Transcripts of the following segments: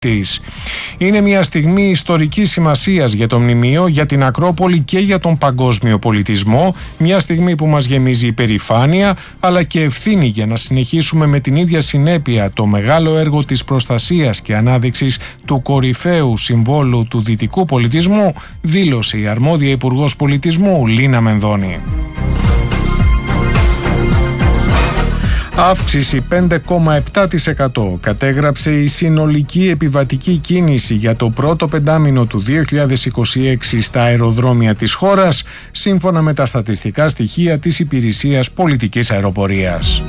της. Είναι μια στιγμή ιστορικής σημασίας για το μνημείο, για την Ακρόπολη και για τον παγκόσμιο πολιτισμό. Μια στιγμή που μας γεμίζει υπερηφάνεια, αλλά και ευθύνη για να συνεχίσουμε με την ίδια συνέπεια το μεγάλο έργο της προστασίας και ανάδειξης του κορυφαίου συμβόλου του δυτικού πολιτισμού, δήλωσε η αρμόδια Υπουργός Πολιτισμού Λίνα Μενδώνη. Αύξηση 5,7% κατέγραψε η συνολική επιβατική κίνηση για το πρώτο πεντάμινο του 2026 στα αεροδρόμια της χώρας, σύμφωνα με τα στατιστικά στοιχεία της Υπηρεσίας Πολιτικής Αεροπορίας.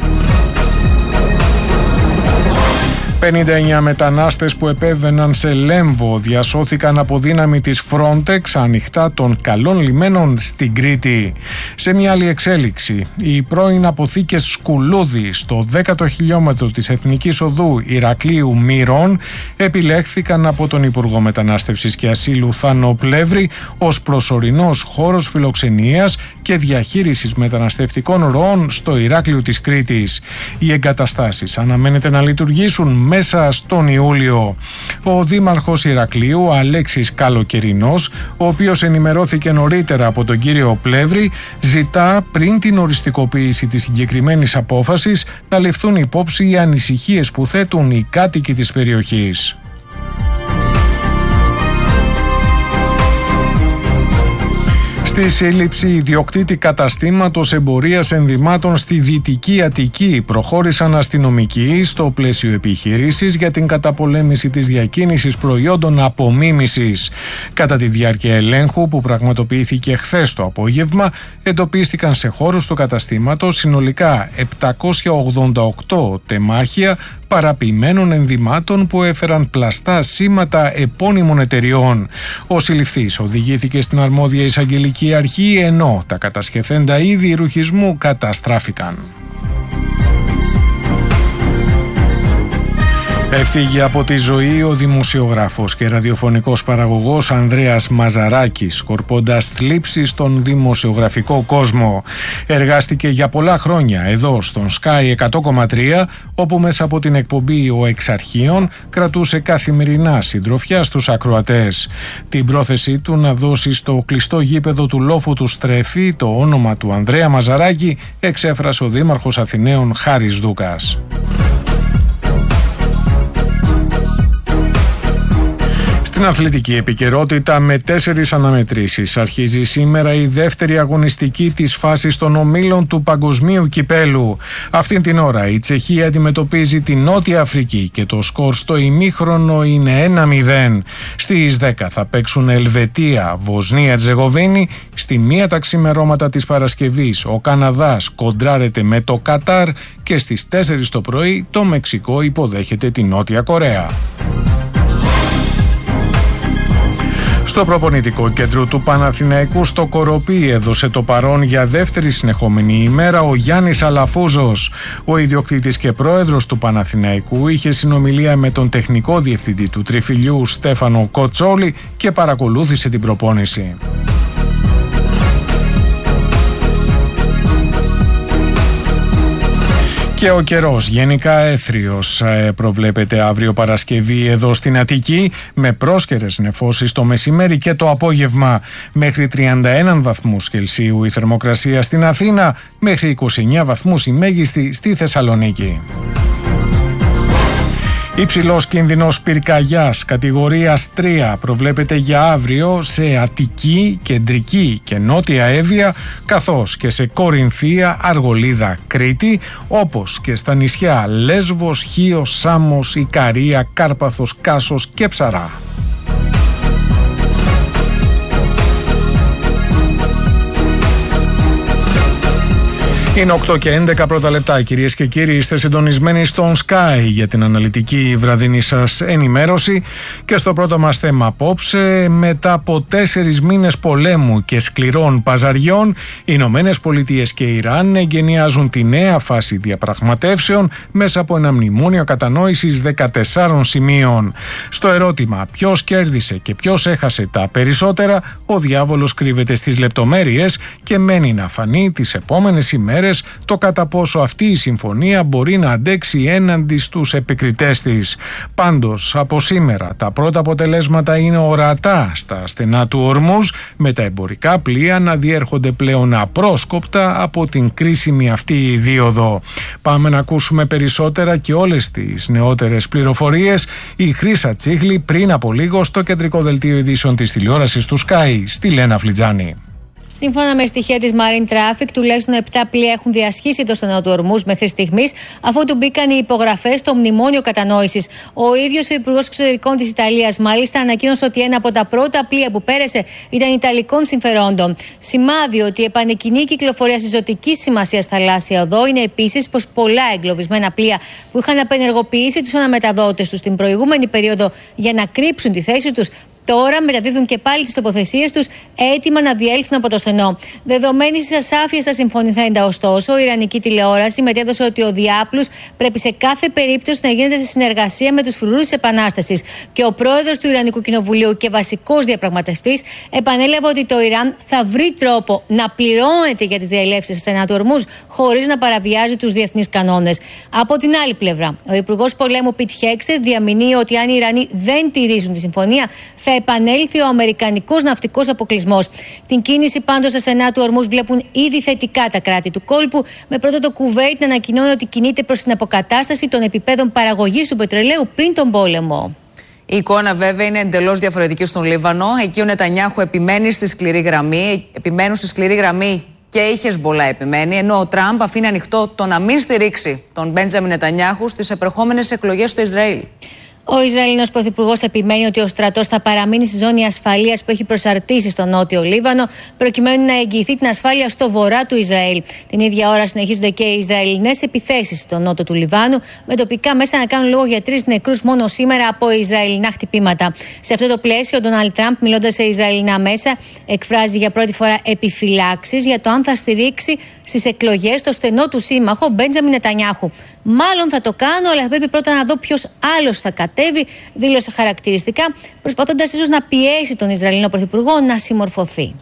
59 μετανάστες που επέβαιναν σε Λέμβο διασώθηκαν από δύναμη της Frontex ανοιχτά των καλών λιμένων στην Κρήτη. Σε μια άλλη εξέλιξη, οι πρώην αποθήκες Σκουλούδη στο 10ο χιλιόμετρο της Εθνικής Οδού Ηρακλείου Μύρων επιλέχθηκαν από τον Υπουργό Μετανάστευσης και Ασύλου Θάνο Πλεύρη ως προσωρινός χώρος φιλοξενίας και διαχείρισης μεταναστευτικών ροών στο Ηράκλειο της Κρήτης. Οι εγκαταστάσεις αναμένεται να λειτουργήσουν μέσα στον Ιούλιο. Ο Δήμαρχος Ηρακλείου Αλέξης Καλοκαιρινός, ο οποίος ενημερώθηκε νωρίτερα από τον κύριο Πλεύρη, ζητά πριν την οριστικοποίηση της συγκεκριμένης απόφασης να ληφθούν υπόψη οι ανησυχίες που θέτουν οι κάτοικοι της περιοχής. Στη σύλληψη ιδιοκτήτη καταστήματος εμπορίας ενδυμάτων στη Δυτική Αττική προχώρησαν αστυνομικοί στο πλαίσιο επιχείρησης για την καταπολέμηση της διακίνησης προϊόντων απομίμησης. Κατά τη διάρκεια ελέγχου που πραγματοποιήθηκε χθες το απόγευμα, εντοπίστηκαν σε χώρους του καταστήματος συνολικά 788 τεμάχια παραποιημένων ενδυμάτων που έφεραν πλαστά σήματα επώνυμων εταιριών. Ο συλληφθής οδηγήθηκε στην αρμόδια εισαγγελική αρχή, ενώ τα κατασχεθέντα είδη ρουχισμού καταστράφηκαν. Έφυγε από τη ζωή ο δημοσιογράφος και ραδιοφωνικός παραγωγός Ανδρέας Μαζαράκης, σκορπώντας θλίψη στον δημοσιογραφικό κόσμο. Εργάστηκε για πολλά χρόνια εδώ στον Sky 100,3, όπου μέσα από την εκπομπή «Ο Εξαρχείων» κρατούσε καθημερινά συντροφιά στους ακροατές. Την πρόθεσή του να δώσει στο κλειστό γήπεδο του Λόφου του Στρέφη το όνομα του Ανδρέα Μαζαράκη εξέφρασε ο Δήμαρχος Αθηναίων Χάρης Δούκας. Στην αθλητική επικαιρότητα, με 4 αναμετρήσεις αρχίζει σήμερα η δεύτερη αγωνιστική της φάσης των ομίλων του Παγκοσμίου Κυπέλου. Αυτήν την ώρα η Τσεχία αντιμετωπίζει τη Νότια Αφρική και το σκορ στο ημίχρονο είναι 1-0. Στις 10 θα παίξουν Ελβετία, Βοσνία Ερζεγοβίνη. Στη 1 τα ξημερώματα της Παρασκευής ο Καναδάς κοντράρεται με το Κατάρ και στις 4 το πρωί το Μεξικό υποδέχεται τη Νότια Κορέα. Στο προπονητικό κέντρο του Παναθηναϊκού στο Κοροπή έδωσε το παρόν για δεύτερη συνεχόμενη ημέρα ο Γιάννης Αλαφούζος. Ο ιδιοκτήτης και πρόεδρος του Παναθηναϊκού είχε συνομιλία με τον τεχνικό διευθυντή του Τριφυλιού Στέφανο Κοτσόλη και παρακολούθησε την προπόνηση. Και ο καιρός γενικά έθριος προβλέπεται αύριο Παρασκευή εδώ στην Αττική, με πρόσκαιρες νεφώσεις το μεσημέρι και το απόγευμα. Μέχρι 31 βαθμούς Κελσίου η θερμοκρασία στην Αθήνα, μέχρι 29 βαθμούς η μέγιστη στη Θεσσαλονίκη. Υψηλός κίνδυνος πυρκαγιάς κατηγορίας 3 προβλέπεται για αύριο σε Αττική, Κεντρική και Νότια Εύβοια, καθώς και σε Κορινθία, Αργολίδα, Κρήτη, όπως και στα νησιά Λέσβος, Χίος, Σάμος, Ικαρία, Κάρπαθος, Κάσος και Ψαρά. Είναι 8 και 11 πρώτα λεπτά, κυρίες και κύριοι. Είστε συντονισμένοι στον Sky για την αναλυτική βραδινή σας ενημέρωση. Και στο πρώτο μας θέμα απόψε, μετά από 4 μήνες πολέμου και σκληρών παζαριών, οι Ηνωμένες Πολιτείες και Ιράν εγκαινιάζουν τη νέα φάση διαπραγματεύσεων μέσα από ένα μνημόνιο κατανόησης 14 σημείων. Στο ερώτημα ποιος κέρδισε και ποιος έχασε τα περισσότερα, ο διάβολος κρύβεται στις λεπτομέρειες και μένει να φανεί τις επόμενες ημέρες ημέρες το κατά πόσο αυτή η συμφωνία μπορεί να αντέξει έναντι στους επικριτές της. Πάντως, από σήμερα τα πρώτα αποτελέσματα είναι ορατά στα στενά του Ορμούζ, με τα εμπορικά πλοία να διέρχονται πλέον απρόσκοπτα από την κρίσιμη αυτή η δίωδο. Πάμε να ακούσουμε περισσότερα και όλες τις νεότερες πληροφορίες. Η Χρύσα Τσίχλη πριν από λίγο στο κεντρικό δελτίο ειδήσεων της τηλεόρασης του Sky, στη Λένα Φλιτζάνη. Σύμφωνα με στοιχεία της Marine Traffic, τουλάχιστον 7 πλοία έχουν διασχίσει το στενό του Ορμούζ μέχρι στιγμής, αφού του μπήκαν οι υπογραφές στο μνημόνιο κατανόησης. Ο ίδιος ο Υπουργός Εξωτερικών της Ιταλίας, μάλιστα, ανακοίνωσε ότι ένα από τα πρώτα πλοία που πέρασε ήταν Ιταλικών συμφερόντων. Σημάδι ότι επανεκκινεί η κυκλοφορία στη ζωτική σημασία θαλάσσια οδό είναι επίσης πως πολλά εγκλωβισμένα πλοία που είχαν απενεργοποιήσει τους αναμεταδότες τους την προηγούμενη περίοδο για να κρύψουν τη θέση τους, τώρα μεταδίδουν και πάλι τις τοποθεσίες τους έτοιμα να διέλθουν από το στενό. Δεδομένης της ασάφειας στα συμφωνηθέντα, ωστόσο, η Ιρανική τηλεόραση μετέδωσε ότι ο διάπλους πρέπει σε κάθε περίπτωση να γίνεται σε συνεργασία με τους φρουρούς της Επανάστασης. Και ο πρόεδρος του Ιρανικού Κοινοβουλίου και βασικός διαπραγματευτής επανέλαβε ότι το Ιράν θα βρει τρόπο να πληρώνεται για τις διαελεύσεις στα στενά του Ορμούζ χωρίς να παραβιάζει τους διεθνείς κανόνες. Από την άλλη πλευρά, ο Υπουργός Πολέμου Πιτ Χέξετ διαμηνύει ότι αν οι Ιρανοί δεν τηρήσουν τη συμφωνία, θα επανέλθει ο αμερικανικός ναυτικός αποκλεισμός. Την κίνηση πάντως στα στενά του Ορμούζ βλέπουν ήδη θετικά τα κράτη του κόλπου, με πρώτο το Κουβέιτ να ανακοινώνει ότι κινείται προς την αποκατάσταση των επιπέδων παραγωγής του πετρελαίου πριν τον πόλεμο. Η εικόνα βέβαια είναι εντελώς διαφορετική στον Λίβανο. Εκεί ο Νετανιάχου επιμένουν στη σκληρή γραμμή και η Χεσμπολά επιμένει, ενώ ο Τραμπ αφήνει ανοιχτό το να μην στηρίξει τον Μπέντζαμιν Νετανιάχου στις επερχόμενες εκλογές στο Ισραήλ. Ο Ισραηλινός Πρωθυπουργός επιμένει ότι ο στρατός θα παραμείνει στη ζώνη ασφαλείας που έχει προσαρτήσει στο νότιο Λίβανο, προκειμένου να εγγυηθεί την ασφάλεια στο βορρά του Ισραήλ. Την ίδια ώρα συνεχίζονται και οι Ισραηλινές επιθέσεις στο νότο του Λιβάνου, με τοπικά μέσα να κάνουν λόγο για 3 νεκρούς μόνο σήμερα από Ισραηλινά χτυπήματα. Σε αυτό το πλαίσιο, ο Ντόναλντ Τραμπ, μιλώντας σε Ισραηλινά μέσα, εκφράζει για πρώτη φορά επιφυλάξεις για το αν θα στηρίξει στις εκλογές το στενό του σύμμαχο Μπέντζαμιν Νετανιάχου. Μάλλον θα το κάνω, αλλά θα πρέπει πρώτα να δω ποιος άλλος θα κατέβει, δήλωσε χαρακτηριστικά, προσπαθώντας ίσως να πιέσει τον Ισραηλινό Πρωθυπουργό να συμμορφωθεί.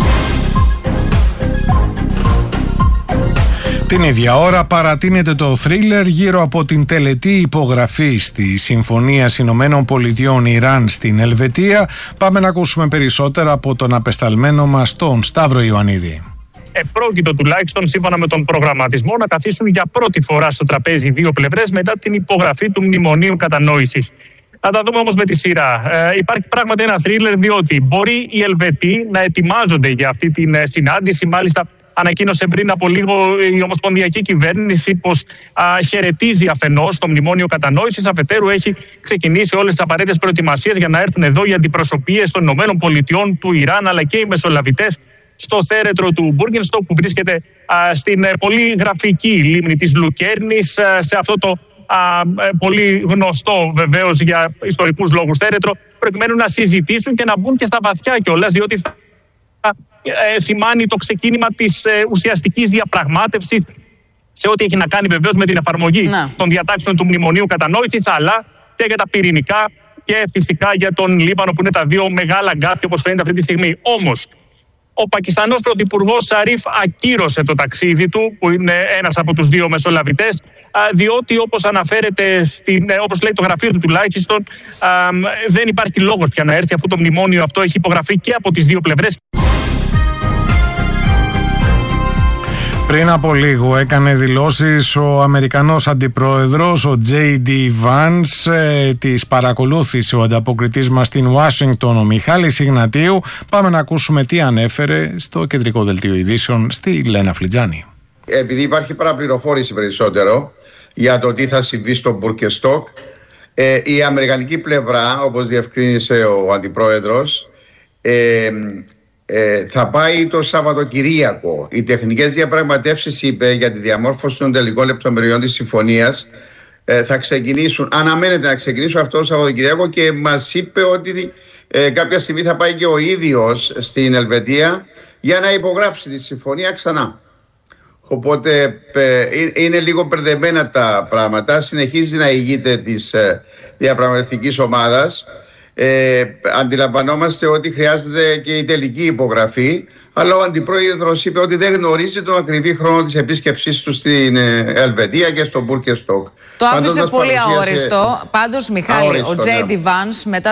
Την ίδια ώρα παρατείνεται το θρίλερ γύρω από την τελετή υπογραφή στη Συμφωνία Ηνωμένων Πολιτειών Ιράν στην Ελβετία. Πάμε να ακούσουμε περισσότερα από τον απεσταλμένο μας τον Σταύρο Ιωαννίδη. Επρόκειτο τουλάχιστον σύμφωνα με τον προγραμματισμό να καθίσουν για πρώτη φορά στο τραπέζι δύο πλευρές μετά την υπογραφή του Μνημονίου Κατανόησης. Θα τα δούμε όμως με τη σειρά. Υπάρχει πράγματι ένα θρίλερ, διότι μπορεί οι Ελβετοί να ετοιμάζονται για αυτή την συνάντηση. Μάλιστα, ανακοίνωσε πριν από λίγο η Ομοσπονδιακή Κυβέρνηση πως χαιρετίζει αφενός το Μνημόνιο Κατανόησης, αφετέρου έχει ξεκινήσει όλες τις απαραίτητες προετοιμασίες για να έρθουν εδώ οι αντιπροσωπείες των ΗΠΑ, του Ιράν, αλλά και οι μεσολαβητές στο θέρετρο του Μπούργενστοκ, που βρίσκεται στην πολύ γραφική λίμνη της Λουκέρνης, σε αυτό το πολύ γνωστό βεβαίως για ιστορικούς λόγους θέρετρο, προκειμένου να συζητήσουν και να μπουν και στα βαθιά κιόλας, διότι θα σημάνει το ξεκίνημα της ουσιαστικής διαπραγμάτευσης σε ό,τι έχει να κάνει βεβαίως με την εφαρμογή των διατάξεων του Μνημονίου Κατανόησης, αλλά και για τα πυρηνικά και φυσικά για τον Λίβανο, που είναι τα δύο μεγάλα γκάθια όπως φαίνεται αυτή τη στιγμή. Όμως, ο Πακιστανός Πρωθυπουργός Σαρίφ ακύρωσε το ταξίδι του, που είναι ένας από τους δύο μεσολαβητές, διότι όπως αναφέρεται, όπως λέει το γραφείο του τουλάχιστον, δεν υπάρχει λόγος πια να έρθει, αφού το μνημόνιο αυτό έχει υπογραφεί και από τις δύο πλευρές. Πριν από λίγο έκανε δηλώσεις ο Αμερικανός Αντιπρόεδρος, ο J.D. Vance. Της παρακολούθησε ο ανταποκριτής μας στην Ουάσιγκτον, ο Μιχάλης Ιγνατίου. Πάμε να ακούσουμε τι ανέφερε στο κεντρικό δελτίο ειδήσεων στη Λένα Φλιτζάνη. Επειδή υπάρχει παραπληροφόρηση περισσότερο για το τι θα συμβεί στο Μπουρκεστόκ, η αμερικανική πλευρά, όπως διευκρίνησε ο Αντιπρόεδρος, θα πάει το Σαββατοκυριακό. Οι τεχνικές διαπραγματεύσεις, είπε, για τη διαμόρφωση των τελικών λεπτομεριών της συμφωνίας θα ξεκινήσουν, αναμένεται να ξεκινήσουν αυτό το Σαββατοκυριακό, και μας είπε ότι κάποια στιγμή θα πάει και ο ίδιος στην Ελβετία για να υπογράψει τη συμφωνία ξανά. Οπότε είναι λίγο μπερδεμένα τα πράγματα. Συνεχίζει να ηγείται της διαπραγματευτικής ομάδας. Αντιλαμβανόμαστε ότι χρειάζεται και η τελική υπογραφή, αλλά ο Αντιπρόεδρος είπε ότι δεν γνωρίζει τον ακριβή χρόνο της επίσκεψής του στην Ελβετία και στο Μπούρκεστοκ. Το άφησε πολύ αόριστο. Πάντως, Μιχάλη, ο J.D. Vance μετά